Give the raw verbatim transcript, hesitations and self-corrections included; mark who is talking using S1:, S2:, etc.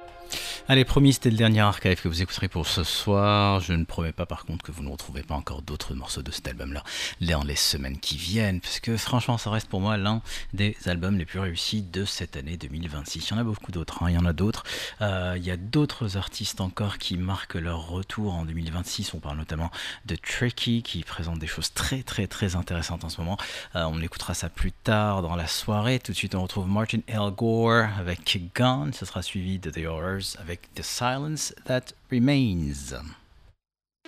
S1: Allez, promis, c'était le dernier archive que vous écouterez pour ce soir. Je ne promets pas par contre que vous ne retrouverez pas encore d'autres morceaux de cet album-là dans les semaines qui viennent, parce que franchement, ça reste pour moi l'un des albums les plus réussis de cette année deux mille vingt-six. Il y en a beaucoup d'autres, hein, il y en a d'autres. Euh, il y a d'autres artistes encore qui marquent leur retour en deux mille vingt-six. On parle notamment de Tricky, qui présente des choses très très très intéressantes en ce moment. Euh, on écoutera ça plus tard dans la soirée. Tout de suite, on retrouve Martin L. Gore avec Gone. Ce sera suivi de The Horrors avec The Silence That Remains.